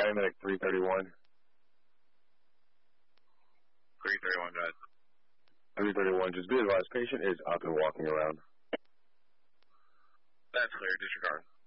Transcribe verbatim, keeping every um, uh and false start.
paramedic three thirty-one. three thirty-one, guys. three thirty-one, just be advised, patient is up and walking around. That's clear, disregard.